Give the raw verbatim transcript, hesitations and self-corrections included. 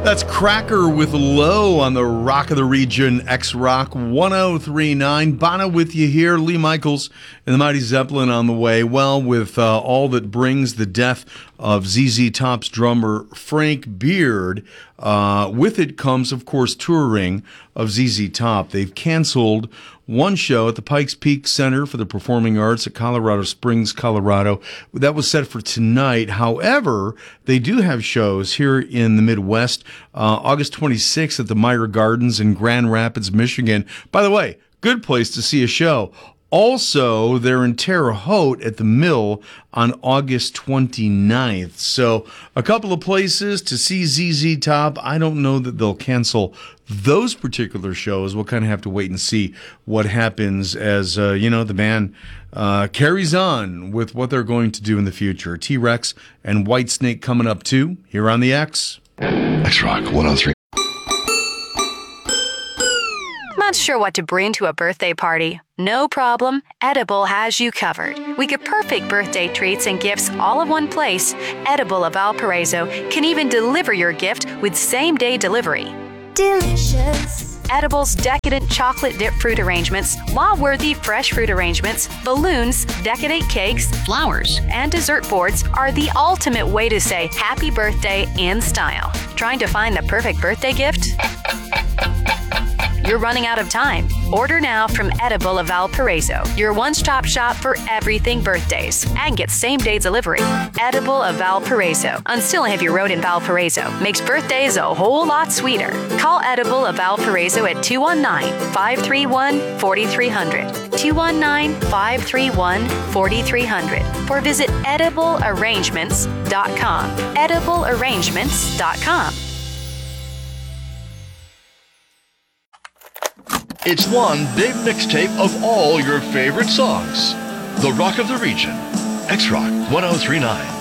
That's Cracker with Low on the Rock of the Region, X-Rock one oh three point nine. Bono with you here. Lee Michaels and the Mighty Zeppelin on the way. Well, with uh, all that brings the death of Z Z Top's drummer Frank Beard, uh, with it comes, of course, touring of Z Z Top. They've canceled one show at the Pikes Peak Center for the Performing Arts at Colorado Springs, Colorado. That was set for tonight. However, they do have shows here in the Midwest, uh, August twenty-sixth at the Meyer Gardens in Grand Rapids, Michigan. By the way, good place to see a show. Also, they're in Terre Haute at the Mill on August twenty-ninth. So a couple of places to see Z Z Top. I don't know that they'll cancel those particular shows. We'll kind of have to wait and see what happens as, uh, you know, the band uh, carries on with what they're going to do in the future. T-Rex and Whitesnake coming up too, here on the X. X-Rock one oh three. Not sure what to bring to a birthday party? No problem. Edible has you covered. We get perfect birthday treats and gifts all in one place. Edible of Valparaiso can even deliver your gift with same-day delivery. Delicious. Edible's decadent chocolate dip fruit arrangements, law-worthy fresh fruit arrangements, balloons, decadent cakes, flowers, and dessert boards are the ultimate way to say happy birthday in style. Trying to find the perfect birthday gift? You're running out of time. Order now from Edible of Valparaiso, your one-stop shop for everything birthdays, and get same-day delivery. Edible of Valparaiso on Still-Heavy Road in Valparaiso makes birthdays a whole lot sweeter. Call Edible of Valparaiso at two one nine, five three one, four three zero zero, two one nine, five three one, four three zero zero, or visit edible arrangements dot com. edible arrangements dot com. It's one big mixtape of all your favorite songs. The Rock of the Region. X-Rock one oh three point nine.